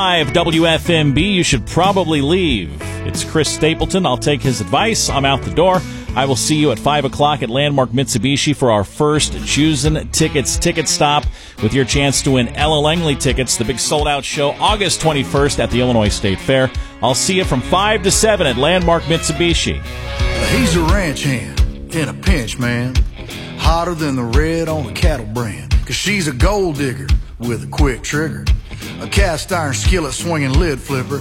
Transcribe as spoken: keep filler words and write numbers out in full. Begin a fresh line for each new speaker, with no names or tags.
W F M B, you should probably leave. It's Chris Stapleton. I'll take his advice. I'm out the door. I will see you at five o'clock at Landmark Mitsubishi for our first Choosing Tickets ticket stop with your chance to win Ella Langley tickets, the big sold-out show, August twenty-first at the Illinois State Fair. I'll see you from five to seven at Landmark Mitsubishi.
He's a ranch hand in a pinch, man. Hotter than the red on a cattle brand. Cause she's a gold digger with a quick trigger. A cast iron skillet swinging lid flipper.